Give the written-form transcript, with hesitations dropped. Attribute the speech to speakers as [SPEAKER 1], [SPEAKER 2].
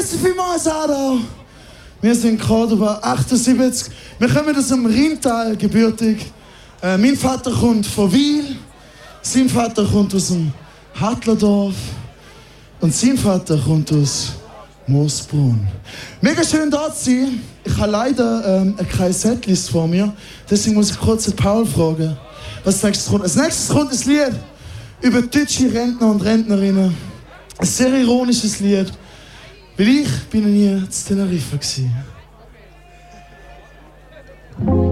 [SPEAKER 1] Merci vielmals, Adao. Wir sind Cordoba 78. Wir kommen aus dem Rheintal gebürtig. Mein Vater kommt von Wil. Sein Vater kommt aus dem Hattlerdorf. Und sein Vater kommt aus Moosbrunn. Mega schön da zu sein. Ich habe leider keine Setlist vor mir. Deswegen muss ich kurz den Paul fragen, was als nächstes kommt. Als nächstes kommt ein Lied über deutsche Rentner und Rentnerinnen. Ein sehr ironisches Lied. Weil ich bin nie zu Teneriffa gewesen.